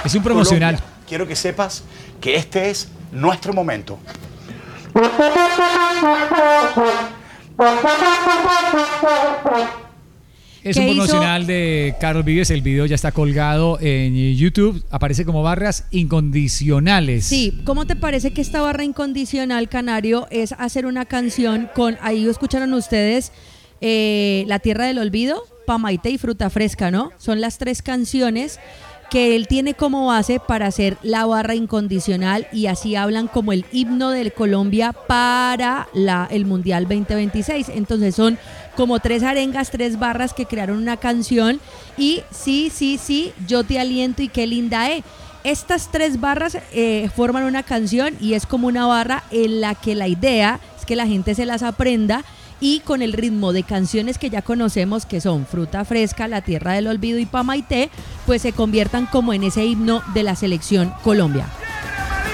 Es un promocional. Colombia, quiero que sepas que este es nuestro momento. Es un promocional de Carlos Vives, el video ya está colgado en YouTube, aparece como barras incondicionales. Sí, ¿cómo te parece que esta barra incondicional, Canario, es hacer una canción con, ahí escucharon ustedes, La Tierra del Olvido, Pamaité y Fruta Fresca, ¿no? Son las 3 canciones que él tiene como base para hacer la barra incondicional y así hablan como el himno de Colombia para el Mundial 2026. Entonces son como 3 arengas, 3 barras que crearon una canción y sí, yo te aliento y qué linda Estas 3 barras forman una canción y es como una barra en la que la idea es que la gente se las aprenda y con el ritmo de canciones que ya conocemos, que son Fruta Fresca, La Tierra del Olvido y Pamaité, pues se conviertan como en ese himno de la selección Colombia.